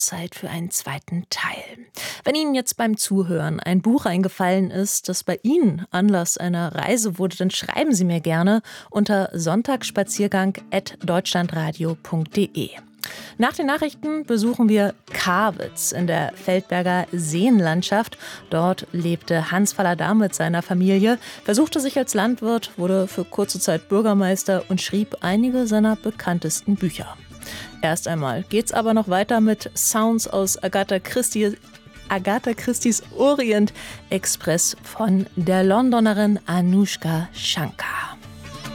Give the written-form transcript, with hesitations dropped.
Zeit für einen zweiten Teil. Wenn Ihnen jetzt beim Zuhören ein Buch eingefallen ist, das bei Ihnen Anlass einer Reise wurde, dann schreiben Sie mir gerne unter sonntagsspaziergang@deutschlandradio.de. Nach den Nachrichten besuchen wir Karwitz in der Feldberger Seenlandschaft. Dort lebte Hans Fallada mit seiner Familie, versuchte sich als Landwirt, wurde für kurze Zeit Bürgermeister und schrieb einige seiner bekanntesten Bücher. Erst einmal geht's aber noch weiter mit Sounds aus Agatha Christies Orient Express von der Londonerin Anushka Shankar.